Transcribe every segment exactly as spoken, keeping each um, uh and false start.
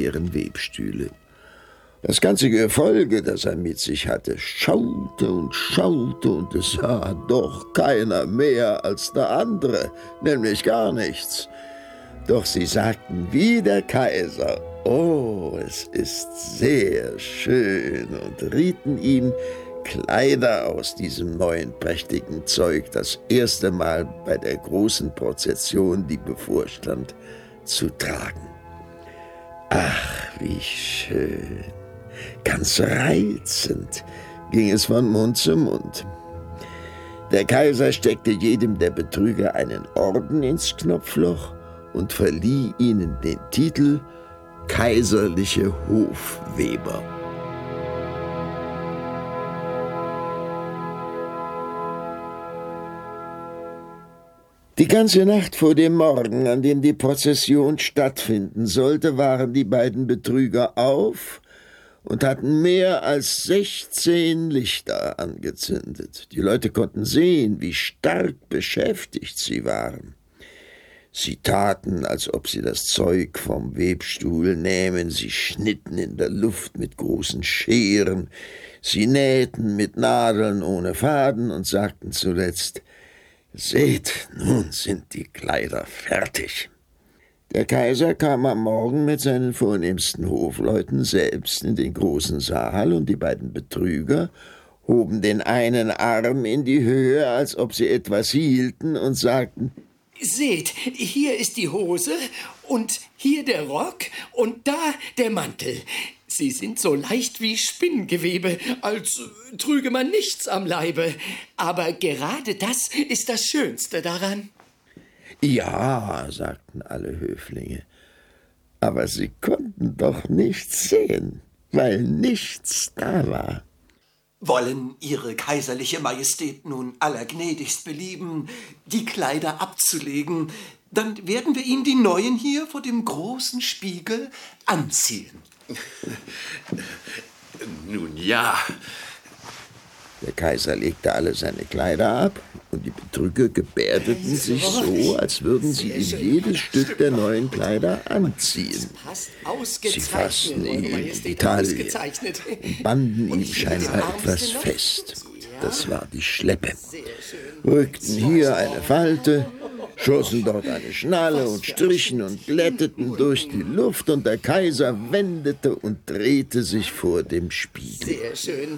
schweren Webstühle. Das ganze Gefolge, das er mit sich hatte, schaute und schaute, und es sah doch keiner mehr als der andere, nämlich gar nichts. Doch sie sagten wie der Kaiser: »Oh, es ist sehr schön«, und rieten ihm, Kleider aus diesem neuen prächtigen Zeug das erste Mal bei der großen Prozession, die bevorstand, zu tragen. Ach, wie schön! Ganz reizend ging es von Mund zu Mund. Der Kaiser steckte jedem der Betrüger einen Orden ins Knopfloch und verlieh ihnen den Titel Kaiserliche Hofweber. Die ganze Nacht vor dem Morgen, an dem die Prozession stattfinden sollte, waren die beiden Betrüger auf und hatten mehr als sechzehn Lichter angezündet. Die Leute konnten sehen, wie stark beschäftigt sie waren. Sie taten, als ob sie das Zeug vom Webstuhl nähmen, sie schnitten in der Luft mit großen Scheren, sie nähten mit Nadeln ohne Faden und sagten zuletzt: »Seht, nun sind die Kleider fertig.« Der Kaiser kam am Morgen mit seinen vornehmsten Hofleuten selbst in den großen Saal, und die beiden Betrüger hoben den einen Arm in die Höhe, als ob sie etwas hielten, und sagten: »Seht, hier ist die Hose und hier der Rock und da der Mantel. Sie sind so leicht wie Spinngewebe, als trüge man nichts am Leibe. Aber gerade das ist das Schönste daran.« »Ja«, sagten alle Höflinge, aber sie konnten doch nichts sehen, weil nichts da war. »Wollen Ihre kaiserliche Majestät nun allergnädigst belieben, die Kleider abzulegen, dann werden wir Ihnen die neuen hier vor dem großen Spiegel anziehen.« »Nun ja.« Der Kaiser legte alle seine Kleider ab, und die Betrüger gebärdeten sich so, als würden sie ihm jedes Stück der neuen Kleider anziehen. Sie fassten ihn in die Taille und banden ihm scheinbar etwas fest. Das war die Schleppe. Rückten hier eine Falte, schossen dort eine Schnalle und strichen und glätteten durch die Luft, und der Kaiser wendete und drehte sich vor dem Spiegel. Sehr schön.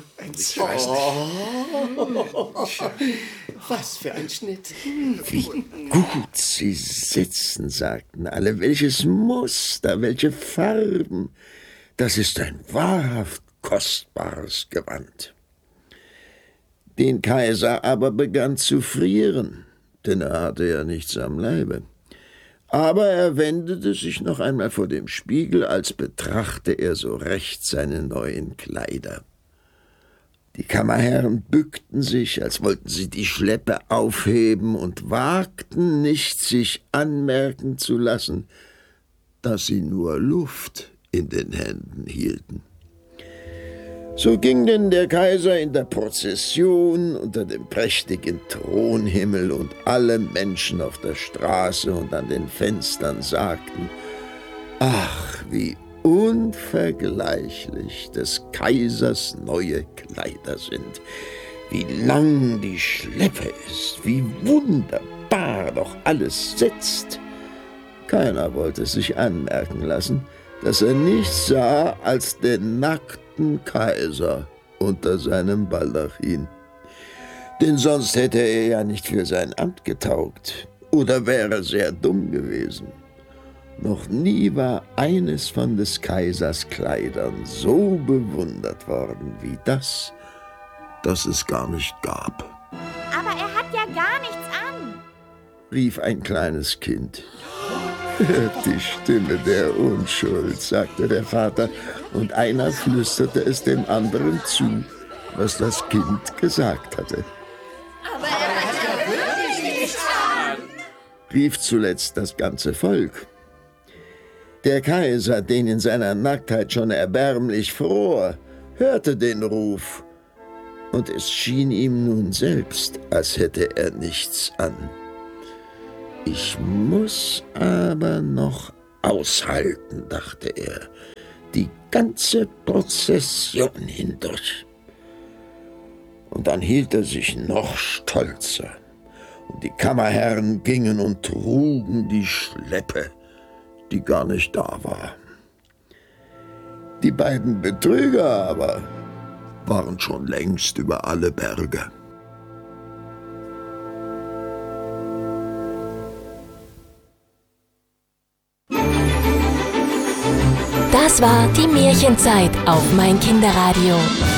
Oh, was für ein Schnitt. Wie gut sie sitzen, sagten alle. Welches Muster, welche Farben. Das ist ein wahrhaft kostbares Gewand. Den Kaiser aber begann zu frieren, denn er hatte ja nichts am Leibe. Aber er wendete sich noch einmal vor dem Spiegel, als betrachte er so recht seine neuen Kleider. Die Kammerherren bückten sich, als wollten sie die Schleppe aufheben, und wagten nicht, sich anmerken zu lassen, dass sie nur Luft in den Händen hielten. So ging denn der Kaiser in der Prozession unter dem prächtigen Thronhimmel, und alle Menschen auf der Straße und an den Fenstern sagten: »Ach, wie unvergleichlich des Kaisers neue Kleider sind, wie lang die Schleppe ist, wie wunderbar doch alles sitzt.« Keiner wollte sich anmerken lassen, dass er nichts sah als den nackten Kaiser unter seinem Baldachin. Denn sonst hätte er ja nicht für sein Amt getaugt oder wäre sehr dumm gewesen. Noch nie war eines von des Kaisers Kleidern so bewundert worden wie das, das es gar nicht gab. »Aber er hat ja gar nichts an«, rief ein kleines Kind. »Hört die Stimme der Unschuld«, sagte der Vater, und einer flüsterte es dem anderen zu, was das Kind gesagt hatte. »Aber er hat ja wirklich nichts an«, rief zuletzt das ganze Volk. Der Kaiser, den in seiner Nacktheit schon erbärmlich fror, hörte den Ruf, und es schien ihm nun selbst, als hätte er nichts an. »Ich muss aber noch aushalten«, dachte er, ganze Prozession hindurch. Und dann hielt er sich noch stolzer, und die Kammerherren gingen und trugen die Schleppe, die gar nicht da war. Die beiden Betrüger aber waren schon längst über alle Berge. Das war die Märchenzeit auf mein Kinderradio.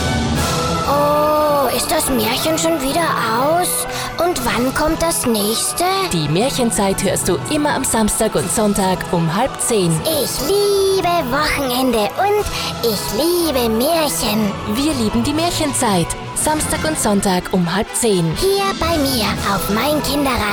Oh, ist das Märchen schon wieder aus? Und wann kommt das nächste? Die Märchenzeit hörst du immer am Samstag und Sonntag um halb zehn. Ich liebe Wochenende und ich liebe Märchen. Wir lieben die Märchenzeit. Samstag und Sonntag um halb zehn. Hier bei mir auf mein Kinderradio.